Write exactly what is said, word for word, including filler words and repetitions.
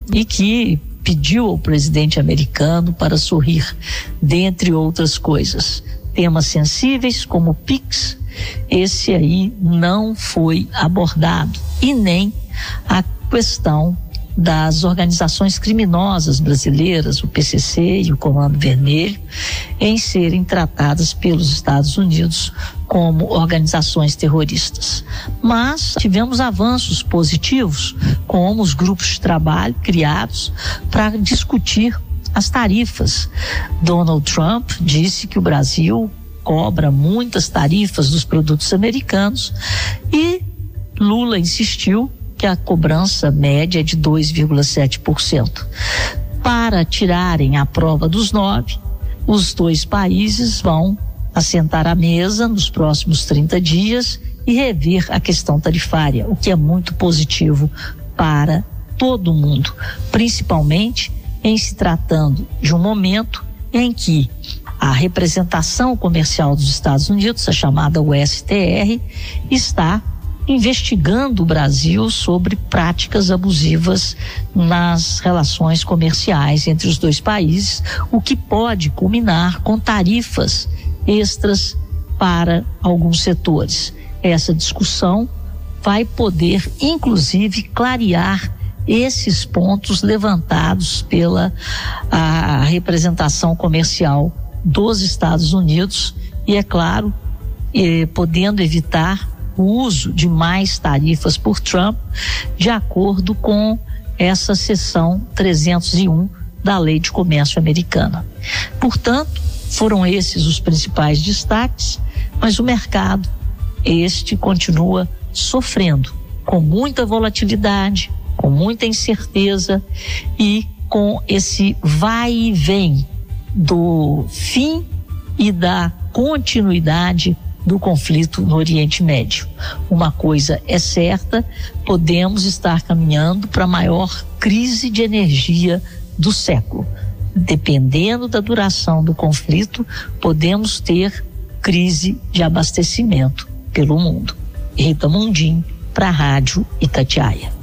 e que pediu ao presidente americano para sorrir, dentre outras coisas. Temas sensíveis como o PIX, esse aí não foi abordado, e nem a questão das organizações criminosas brasileiras, o P C C e o Comando Vermelho, em serem tratadas pelos Estados Unidos como organizações terroristas. Mas tivemos avanços positivos, como os grupos de trabalho criados para discutir as tarifas. Donald Trump disse que o Brasil cobra muitas tarifas dos produtos americanos e Lula insistiu que a cobrança média é de dois vírgula sete por cento. Para tirarem a prova dos nove, os dois países vão assentar à mesa nos próximos trinta dias e rever a questão tarifária, o que é muito positivo para todo mundo, principalmente em se tratando de um momento em que a representação comercial dos Estados Unidos, a chamada U S T R, está investigando o Brasil sobre práticas abusivas nas relações comerciais entre os dois países, o que pode culminar com tarifas extras para alguns setores. Essa discussão vai poder, inclusive, clarear esses pontos levantados pela a representação comercial dos Estados Unidos e, é claro, eh, podendo evitar o uso de mais tarifas por Trump, de acordo com essa seção trezentos e um da Lei de Comércio Americana. Portanto, foram esses os principais destaques, mas o mercado, este continua sofrendo com muita volatilidade, com muita incerteza e com esse vai e vem do fim e da continuidade do conflito no Oriente Médio. Uma coisa é certa, podemos estar caminhando para a maior crise de energia do século. Dependendo da duração do conflito, podemos ter crise de abastecimento pelo mundo. Rita Mundim, para a Rádio Itatiaia.